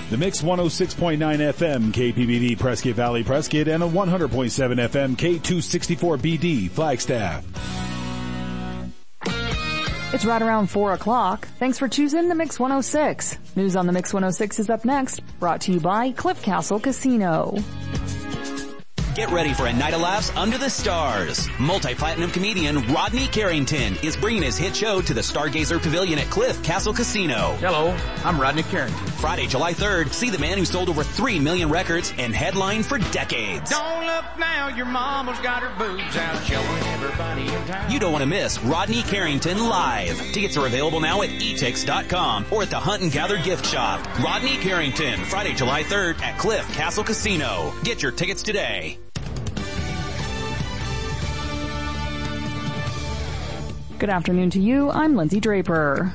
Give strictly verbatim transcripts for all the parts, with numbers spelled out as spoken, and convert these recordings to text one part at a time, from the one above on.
The Mix one oh six point nine F M, K P B D, Prescott Valley, Prescott, and a one hundred point seven F M, K two sixty-four B D, Flagstaff. It's right around four o'clock. Thanks for choosing the Mix one oh six. News on the Mix one oh six is up next, brought to you by Cliff Castle Casino. Get ready for a night of laughs under the stars. Multi-platinum comedian Rodney Carrington is bringing his hit show to the Stargazer Pavilion at Cliff Castle Casino. Hello, I'm Rodney Carrington. Friday, July third, see the man who sold over three million records and headlined for decades. Don't look now, your mama's got her boobs out showing everybody in town. You don't want to miss Rodney Carrington live. Tickets are available now at e tix dot com or at the Hunt and Gather gift shop. Rodney Carrington, Friday, July third at Cliff Castle Casino. Get your tickets today. Good afternoon to you. I'm Lindsay Draper.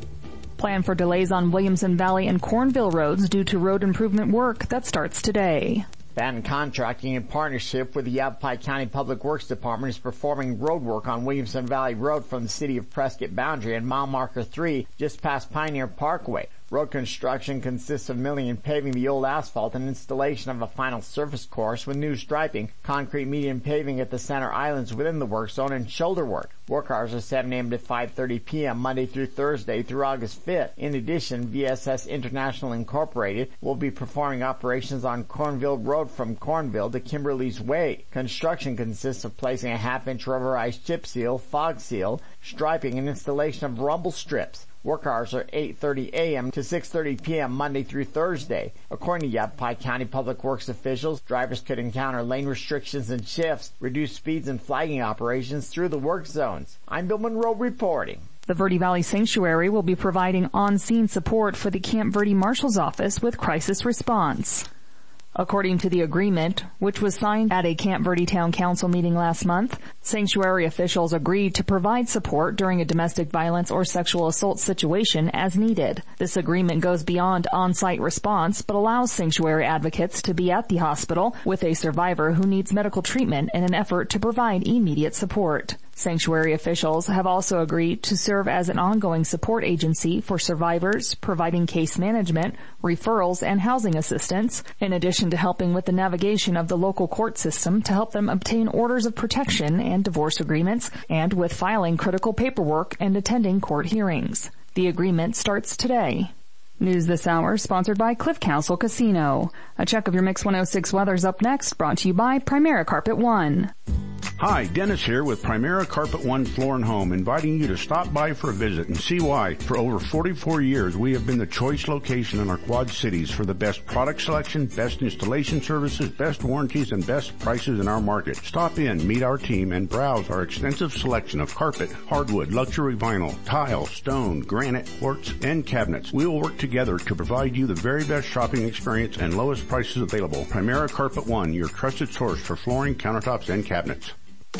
Plan for delays on Williamson Valley and Cornville roads due to road improvement work that starts today. Batten Contracting, in partnership with the Yavapai County Public Works Department, is performing road work on Williamson Valley Road from the city of Prescott boundary and mile marker three just past Pioneer Parkway. Road construction consists of milling and paving the old asphalt and installation of a final surface course with new striping, concrete median paving at the center islands within the work zone, and shoulder work. Work hours are seven a.m. to five thirty p.m. Monday through Thursday through August fifth. In addition, V S S International Incorporated will be performing operations on Cornville Road from Cornville to Kimberly's Way. Construction consists of placing a half-inch rubberized chip seal, fog seal, striping, and installation of rumble strips. Work hours are eight thirty a.m. to six thirty p.m. Monday through Thursday. According to Yavapai County Public Works officials, drivers could encounter lane restrictions and shifts, reduced speeds, and flagging operations through the work zones. I'm Bill Monroe reporting. The Verde Valley Sanctuary will be providing on-scene support for the Camp Verde Marshal's Office with crisis response. According to the agreement, which was signed at a Camp Verde Town Council meeting last month, sanctuary officials agreed to provide support during a domestic violence or sexual assault situation as needed. This agreement goes beyond on-site response, but allows sanctuary advocates to be at the hospital with a survivor who needs medical treatment in an effort to provide immediate support. Sanctuary officials have also agreed to serve as an ongoing support agency for survivors, providing case management, referrals, and housing assistance, in addition to helping with the navigation of the local court system to help them obtain orders of protection and divorce agreements, and with filing critical paperwork and attending court hearings. The agreement starts today. News this hour sponsored by Cliff Castle Casino. A check of your Mix one oh six weather's up next, brought to you by Primera Carpet One. Hi, Dennis here with Primera Carpet One Floor and Home, inviting you to stop by for a visit and see why. For over forty-four years, we have been the choice location in our Quad Cities for the best product selection, best installation services, best warranties, and best prices in our market. Stop in, meet our team, and browse our extensive selection of carpet, hardwood, luxury vinyl, tile, stone, granite, quartz, and cabinets. We will work together to provide you the very best shopping experience and lowest prices available. Primera Carpet One, your trusted source for flooring, countertops, and cabinets.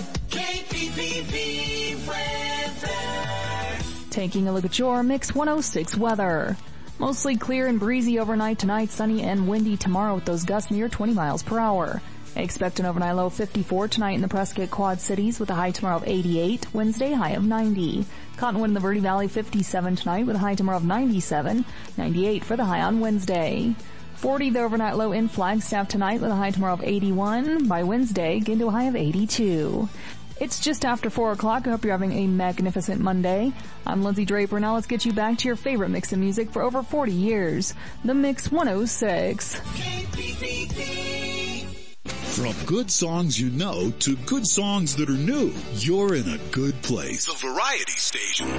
K P P B weather. Taking a look at your Mix one oh six weather. Mostly clear and breezy overnight tonight, sunny and windy tomorrow with those gusts near twenty miles per hour. Expect an overnight low of fifty-four tonight in the Prescott Quad Cities with a high tomorrow of eighty-eight, Wednesday high of ninety. Cottonwood in the Verde Valley fifty-seven tonight with a high tomorrow of ninety-seven, ninety-eight for the high on Wednesday. forty the overnight low in Flagstaff tonight with a high tomorrow of eighty-one. By Wednesday, get to a high of eighty-two. It's just after four o'clock. I hope you're having a magnificent Monday. I'm Lindsay Draper. Now let's get you back to your favorite mix of music for over forty years. The Mix one oh six. K P P B. From good songs you know to good songs that are new, you're in a good place. The Variety Station.